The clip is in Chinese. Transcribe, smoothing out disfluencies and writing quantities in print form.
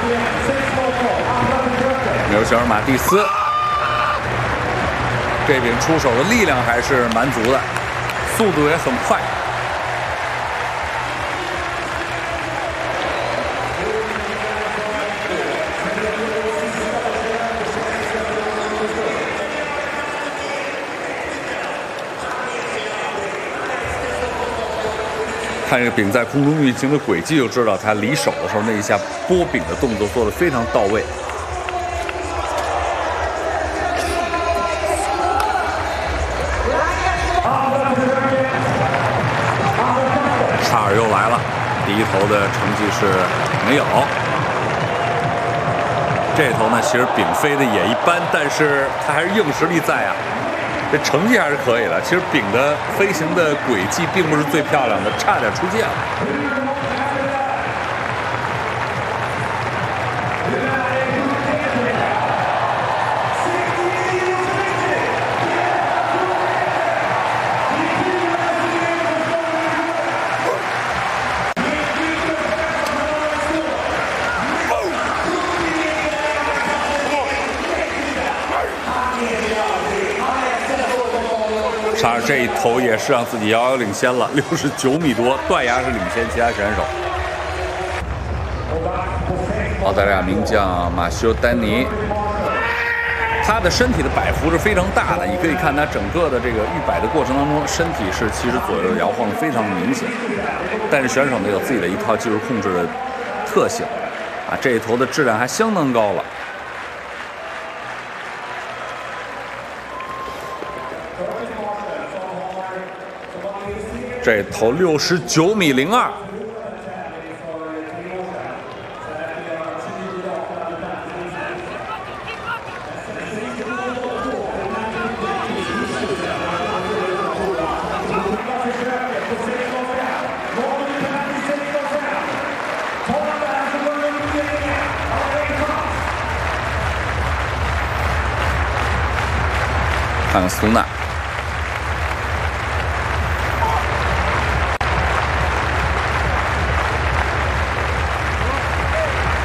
纽西尔马蒂斯，这柄出手的力量还是蛮足的，速度也很快。看这个柄在空中运行的轨迹，就知道他离手的时候那一下拨柄的动作做得非常到位。查尔又来了，第一头的成绩是没有。这头呢，其实柄飞的也一般，但是他还是硬实力在啊。这成绩还是可以的，其实柄的飞行的轨迹并不是最漂亮的，差点出界了。查尔这一头也是让自己遥遥领先了，69米多，断崖式领先其他选手。澳大利亚名将马修·丹尼，他的身体的摆幅是非常大的，你可以看他整个的这个预摆的过程当中，身体是其实左右摇晃非常明显。但是选手呢有自己的一套技术控制的特性，啊，这一头的质量还相当高了。这头69米02，看看苏娜。